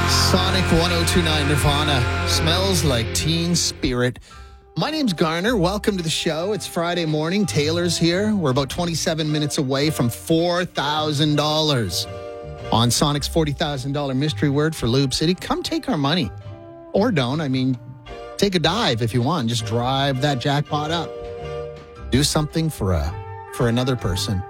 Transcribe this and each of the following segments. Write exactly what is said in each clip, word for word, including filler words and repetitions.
Sonic one oh two point nine Nirvana. Smells like Teen Spirit. My name's Garner. Welcome to the show. It's Friday morning. Taylor's here. We're about twenty-seven minutes away from four thousand dollars on Sonic's forty thousand dollars mystery word for Lube City. Come take our money. Or don't. I mean, take a dive if you want. Just drive that jackpot up. Do something for a for another person.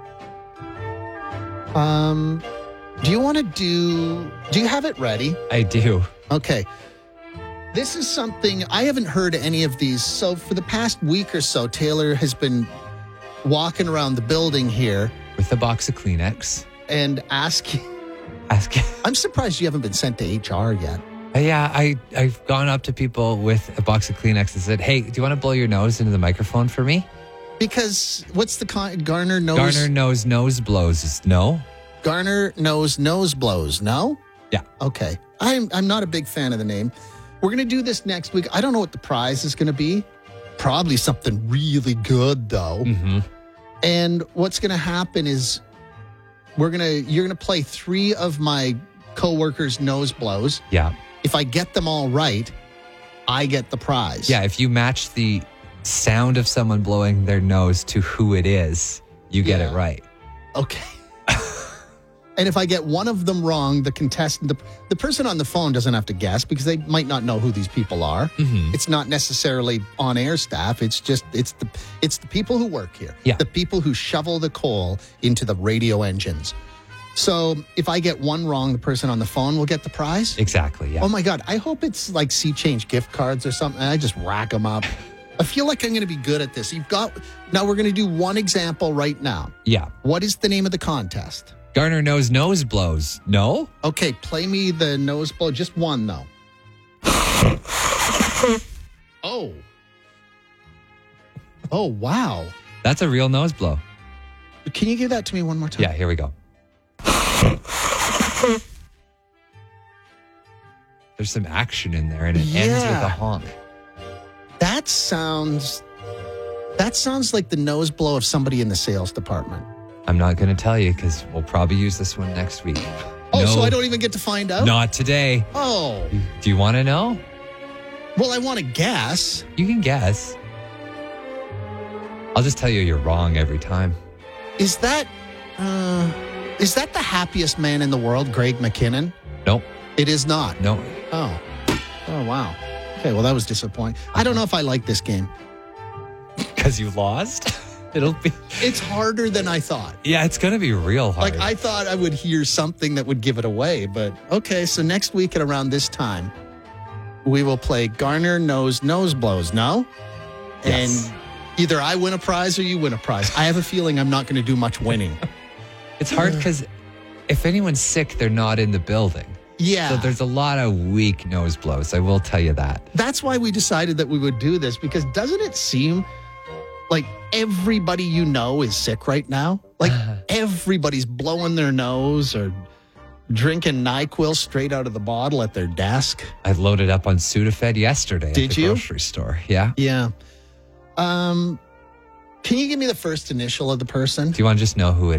Um... Do you want to do, do you have it ready? I do. Okay. This is something, I haven't heard any of these. So for the past week or so, Taylor has been walking around the building here. With a box of Kleenex. And asking. Asking. I'm surprised you haven't been sent to H R yet. Uh, yeah, I, I've gone up to people with a box of Kleenex and said, hey, do you want to blow your nose into the microphone for me? Because what's the con- Garner knows? Garner knows nose blows is no. Garner knows nose blows, no? Yeah. Okay. I'm I'm not a big fan of the name. We're going to do this next week. I don't know what the prize is going to be. Probably something really good, though. Mm-hmm. And what's going to happen is we're going to you're going to play three of my coworkers' nose blows. Yeah. If I get them all right, I get the prize. Yeah, if you match the sound of someone blowing their nose to who it is, you get Yeah. it right. Okay. And if I get one of them wrong, the contestant, the, the person on the phone doesn't have to guess because they might not know who these people are. Mm-hmm. It's not necessarily on-air staff. It's just, it's the it's the people who work here. Yeah. The people who shovel the coal into the radio engines. So if I get one wrong, the person on the phone will get the prize? Exactly, yeah. Oh my God, I hope it's like Sea Change gift cards or something. I just rack them up. I feel like I'm going to be good at this. You've got, now we're going to do one example right now. Yeah. What is the name of the contest? Garner knows nose blows. No? Okay, play me the nose blow. Just one, though. Oh. Oh, wow. That's a real nose blow. Can you give that to me one more time? Yeah, here we go. There's some action in there, and it ends with Yeah. a honk. That sounds... That sounds like the nose blow of somebody in the sales department. I'm not going to tell you because we'll probably use this one next week. Oh, No, so I don't even get to find out? Not today. Oh. Do you want to know? Well, I want to guess. You can guess. I'll just tell you you're wrong every time. Is that... Uh, is that the happiest man in the world, Greg McKinnon? Nope. It is not. No. Oh. Oh, wow. Okay, well, that was disappointing. I don't know if I like this game. Because you lost? It'll be... It's harder than I thought. Yeah, it's going to be real hard. Like, I thought I would hear something that would give it away, but okay, so next week at around this time, we will play Garner Knows Nose Blows, no? Yes. And either I win a prize or you win a prize. I have a feeling I'm not going to do much winning. It's hard because if anyone's sick, they're not in the building. Yeah. So there's a lot of weak nose blows. I will tell you that. That's why we decided that we would do this, because doesn't it seem like everybody you know is sick right now? Like everybody's blowing their nose or drinking NyQuil straight out of the bottle at their desk. I loaded up on Sudafed yesterday Did at the you? grocery store. Yeah. Yeah. Um, can you give me the first initial of the person? Do you want to just know who it